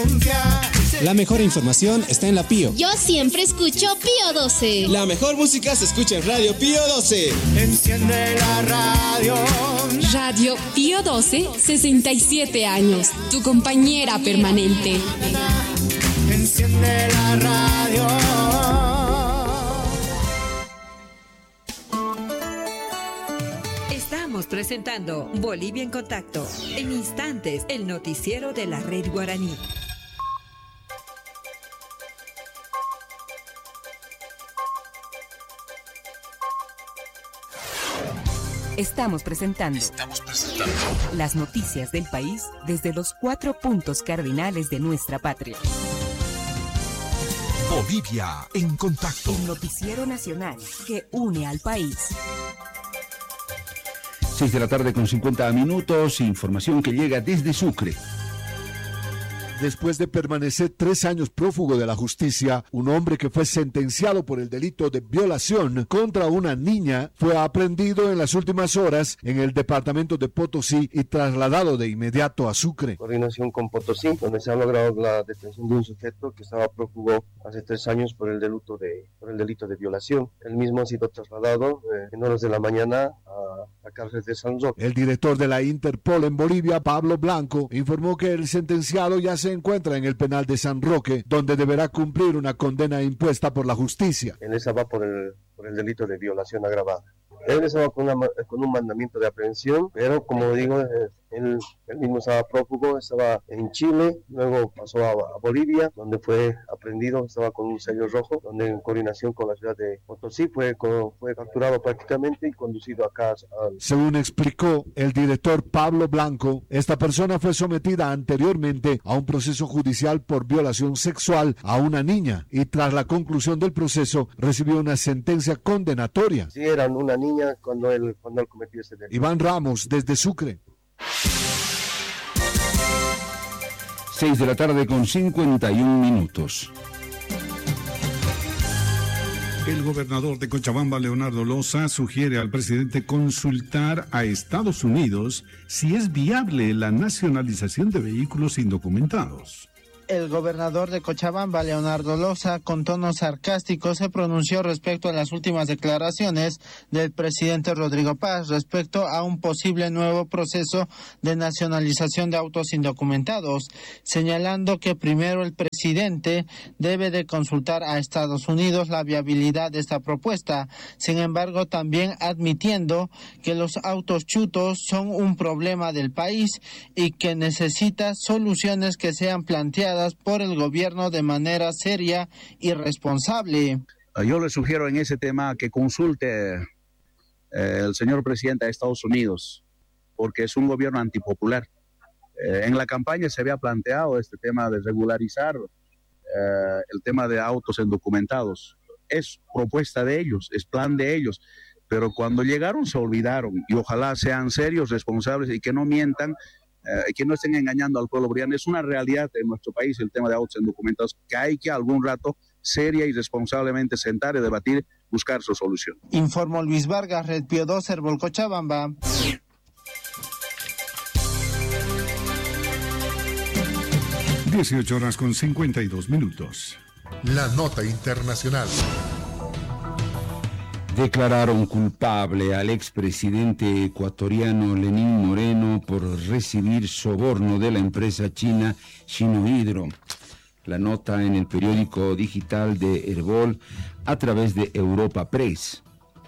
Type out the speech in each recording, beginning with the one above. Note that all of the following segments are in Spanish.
La mejor información está en la Pío. Yo siempre escucho Pío 12. La mejor música se escucha en Radio Pío 12. Enciende la radio. Radio Pío 12, 67 años. Tu compañera permanente. Enciende la radio. Estamos presentando Bolivia en Contacto. En instantes, el noticiero de la Red Guaraní. Estamos presentando las noticias del país desde los 4 puntos cardinales de nuestra patria. Bolivia en Contacto. El noticiero nacional que une al país. 6 de la tarde con 50 minutos, información que llega desde Sucre. Después de permanecer 3 años prófugo de la justicia, un hombre que fue sentenciado por el delito de violación contra una niña fue aprehendido en las últimas horas en el departamento de Potosí y trasladado de inmediato a Sucre. Coordinación con Potosí, donde se ha logrado la detención de un sujeto que estaba prófugo hace 3 años por el delito de violación. El mismo ha sido trasladado en horas de la mañana a la cárcel de San Roque. El director de la Interpol en Bolivia, Pablo Blanco, informó que el sentenciado ya se encuentra en el penal de San Roque, donde deberá cumplir una condena impuesta por la justicia. Él estaba por el delito de violación agravada. Él estaba con un mandamiento de aprehensión, pero como digo, él mismo estaba prófugo, estaba en Chile, luego pasó a Bolivia, donde fue aprehendido, estaba con un sello rojo, donde en coordinación con la ciudad de Potosí fue capturado prácticamente y conducido acá. Según explicó el director Pablo Blanco, esta persona fue sometida anteriormente a un proceso judicial por violación sexual a una niña y tras la conclusión del proceso recibió una sentencia condenatoria. Sí, eran una niña cuando él cometió ese delito. Iván Ramos, desde Sucre. 6 de la tarde con 51 minutos. El gobernador de Cochabamba, Leonardo Loza, sugiere al presidente consultar a Estados Unidos si es viable la nacionalización de vehículos indocumentados. El gobernador de Cochabamba, Leonardo Loza, con tono sarcástico, se pronunció respecto a las últimas declaraciones del presidente Rodrigo Paz respecto a un posible nuevo proceso de nacionalización de autos indocumentados, señalando que primero el presidente debe de consultar a Estados Unidos la viabilidad de esta propuesta. Sin embargo, también admitiendo que los autos chutos son un problema del país y que necesita soluciones que sean planteadas por el gobierno de manera seria y responsable. Yo le sugiero en ese tema que consulte el señor presidente de Estados Unidos, porque es un gobierno antipopular. En la campaña se había planteado este tema de regularizar el tema de autos indocumentados. Es propuesta de ellos, es plan de ellos, pero cuando llegaron se olvidaron, y ojalá sean serios, responsables y que no mientan, que no estén engañando al pueblo boliviano. Es una realidad en nuestro país el tema de autos indocumentados que hay que algún rato seria y responsablemente sentar y debatir, buscar su solución. Informó Luis Vargas, Red Pío 12, Herbol, Cochabamba. 18 horas con 52 minutos. La nota internacional. Declararon culpable al expresidente ecuatoriano Lenín Moreno por recibir soborno de la empresa china Sinohydro. La nota en el periódico digital de Herbol a través de Europa Press.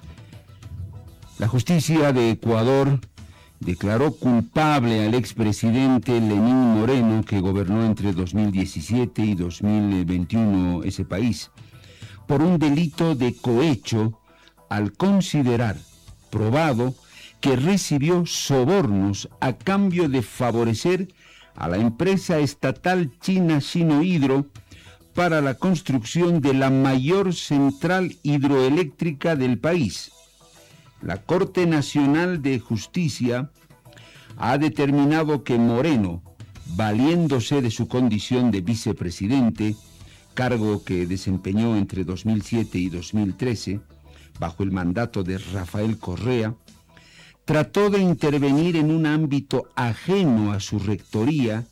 La justicia de Ecuador declaró culpable al expresidente Lenín Moreno, que gobernó entre 2017 y 2021 ese país, por un delito de cohecho al considerar probado que recibió sobornos a cambio de favorecer a la empresa estatal china Sinohydro para la construcción de la mayor central hidroeléctrica del país. La Corte Nacional de Justicia ha determinado que Moreno, valiéndose de su condición de vicepresidente, cargo que desempeñó entre 2007 y 2013, bajo el mandato de Rafael Correa, trató de intervenir en un ámbito ajeno a su rectoría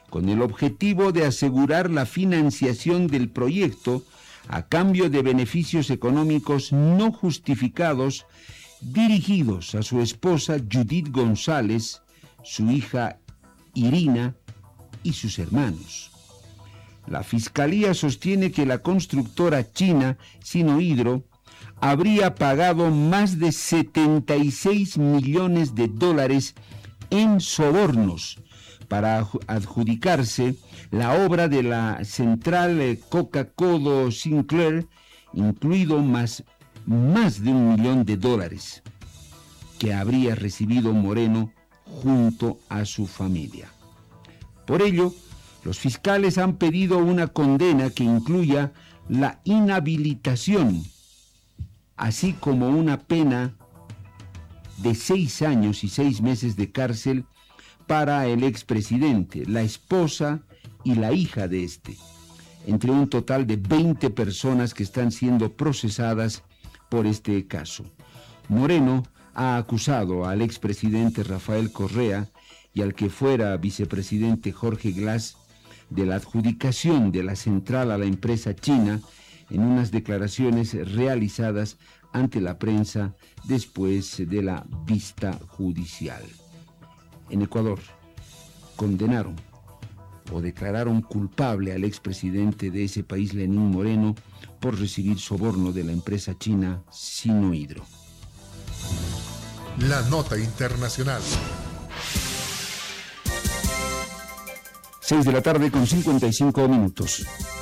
con el objetivo de asegurar la financiación del proyecto a cambio de beneficios económicos no justificados dirigidos a su esposa Judith González, su hija Irina y sus hermanos. La Fiscalía sostiene que la constructora china Sinohydro habría pagado más de 76 millones de dólares en sobornos para adjudicarse la obra de la central Coca-Cola Sinclair, incluido más de $1 millón, que habría recibido Moreno junto a su familia. Por ello, los fiscales han pedido una condena que incluya la inhabilitación, así como una pena de 6 años y 6 meses de cárcel para el expresidente, la esposa y la hija de este, entre un total de 20 personas que están siendo procesadas por este caso. Moreno ha acusado al expresidente Rafael Correa y al que fuera vicepresidente Jorge Glass de la adjudicación de la central a la empresa china en unas declaraciones realizadas ante la prensa después de la vista judicial. En Ecuador, condenaron o declararon culpable al expresidente de ese país, Lenín Moreno, por recibir soborno de la empresa china Sinohydro. La nota internacional. 6 de la tarde con 55 minutos.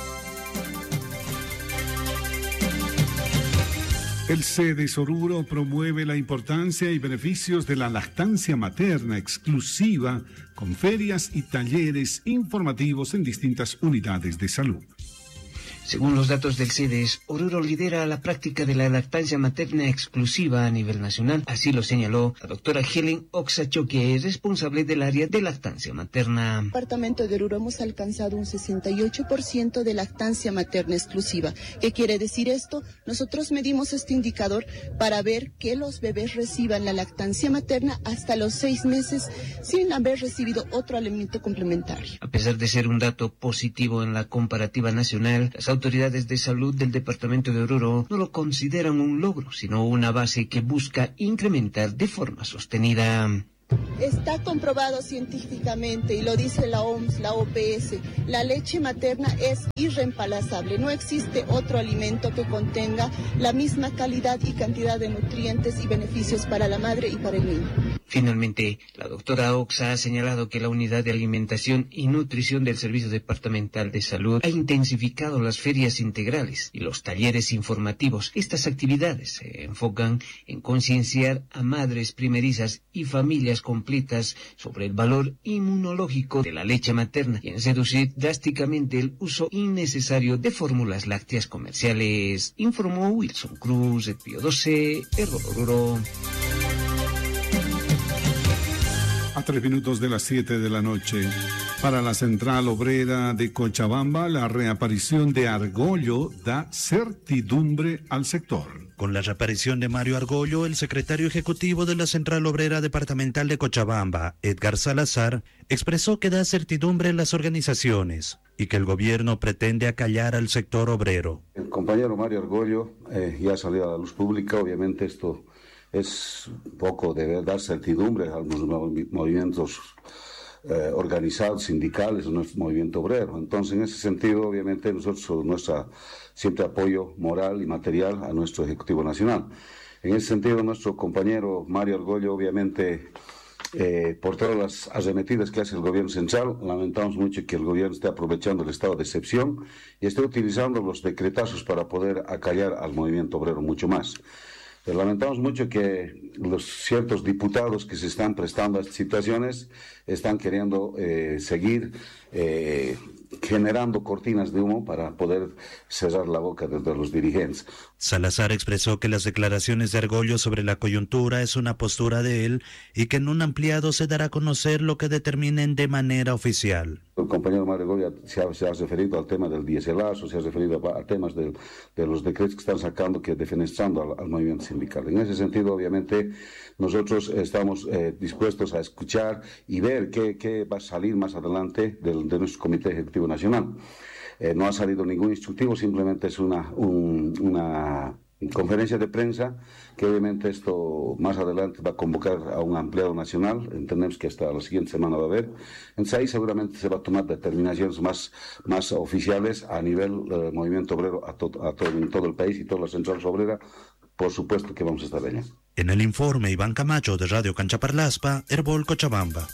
El CEDES Oruro promueve la importancia y beneficios de la lactancia materna exclusiva con ferias y talleres informativos en distintas unidades de salud. Según los datos del CEDES, Oruro lidera la práctica de la lactancia materna exclusiva a nivel nacional. Así lo señaló la doctora Helen Oxacho, que es responsable del área de lactancia materna. En el departamento de Oruro hemos alcanzado un 68% de lactancia materna exclusiva. ¿Qué quiere decir esto? Nosotros medimos este indicador para ver que los bebés reciban la lactancia materna hasta los 6 meses sin haber recibido otro alimento complementario. A pesar de ser un dato positivo en la comparativa nacional, las autoridades de salud del departamento de Oruro no lo consideran un logro, sino una base que busca incrementar de forma sostenida. Está comprobado científicamente, y lo dice la OMS, la OPS, la leche materna es irreemplazable. No existe otro alimento que contenga la misma calidad y cantidad de nutrientes y beneficios para la madre y para el niño. Finalmente, la doctora Oxa ha señalado que la Unidad de Alimentación y Nutrición del Servicio Departamental de Salud ha intensificado las ferias integrales y los talleres informativos. Estas actividades se enfocan en concienciar a madres primerizas y familias completas sobre el valor inmunológico de la leche materna y en reducir drásticamente el uso innecesario de fórmulas lácteas comerciales, informó Wilson Cruz, de Pío 12, Oruro. A 3 minutos de las 7 de la noche. Para la Central Obrera de Cochabamba, la reaparición de Argollo da certidumbre al sector. Con la reaparición de Mario Argollo, el secretario ejecutivo de la Central Obrera Departamental de Cochabamba, Edgar Salazar, expresó que da certidumbre en las organizaciones y que el gobierno pretende acallar al sector obrero. El compañero Mario Argollo ya salió a la luz pública. Obviamente esto es un poco de dar certidumbre a los movimientos organizados, sindicales, nuestro movimiento obrero. Entonces, en ese sentido, obviamente, nuestro siempre apoyo moral y material a nuestro Ejecutivo Nacional. En ese sentido, nuestro compañero Mario Argollo, obviamente, por todas las arremetidas que hace el gobierno central, lamentamos mucho que el gobierno esté aprovechando el estado de excepción y esté utilizando los decretazos para poder acallar al movimiento obrero mucho más. Lamentamos mucho que los ciertos diputados que se están prestando a estas situaciones están queriendo seguir generando cortinas de humo para poder cerrar la boca de los dirigentes. Salazar expresó que las declaraciones de Argollo sobre la coyuntura es una postura de él y que en un ampliado se dará a conocer lo que determinen de manera oficial. El compañero Mario Goya se ha referido al tema del diéselazo, se ha referido a temas de los decretos que están sacando, que defenestrando al movimiento sindical. En ese sentido, obviamente, nosotros estamos dispuestos a escuchar y ver qué va a salir más adelante de nuestro Comité Ejecutivo Nacional. No ha salido ningún instructivo, simplemente es una conferencia de prensa que obviamente esto más adelante va a convocar a un ampliado nacional. Entendemos que hasta la siguiente semana va a haber. Entonces ahí seguramente se va a tomar determinaciones más oficiales a nivel movimiento obrero en todo el país y toda la central obrera. Por supuesto que vamos a estar allá. En el informe, Iván Camacho de Radio Canchaparlaspa, Herbol Cochabamba.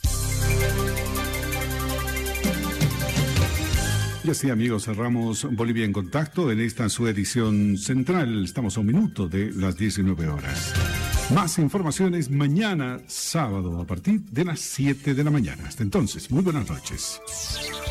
Y así, amigos, cerramos Bolivia en Contacto en esta su edición central. Estamos a un minuto de las 19 horas. Más informaciones mañana, sábado, a partir de las 7 de la mañana. Hasta entonces, muy buenas noches.